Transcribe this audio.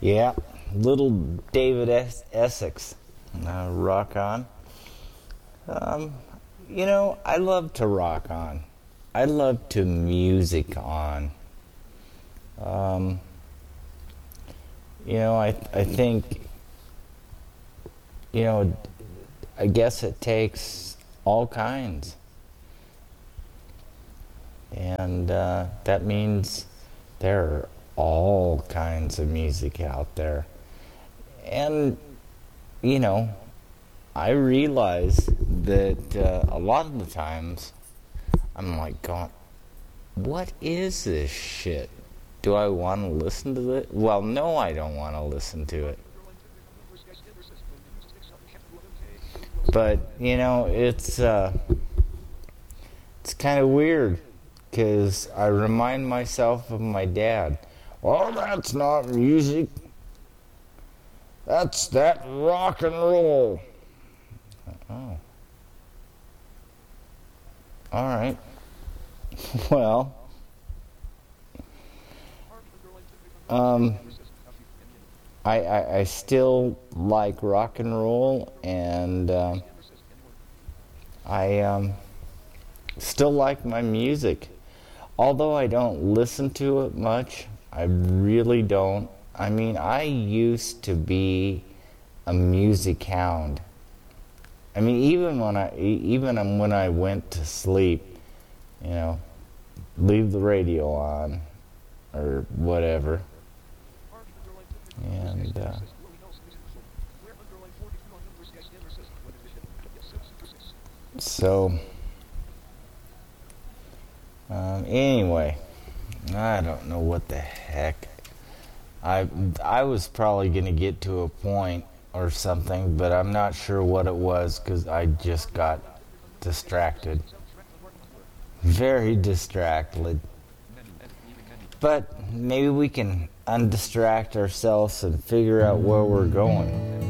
Yeah, little David Essex. Rock on. Um, I love to rock on. I love to music on. Um, I think, you know, I guess it takes all kinds. And that means there are all kinds of music out there. And, you know, I realize that a lot of the times I'm like going, what is this shit? Do I want to listen to it? Well, no, I don't want to listen to it. But, it's kind of weird because I remind myself of my dad. Well, that's not music. That's that rock and roll. Oh. All right. Well, um, I still like rock and roll, and I still like my music. Although I don't listen to it much, I really don't. I mean, I used to be a music hound. I mean, even when I went to sleep, you know, leave the radio on or whatever, and so anyway, I don't know what the heck. I was probably going to get to a point or something, but I'm not sure what it was because I just got distracted. Very distracted. But maybe we can undistract ourselves and figure out where we're going.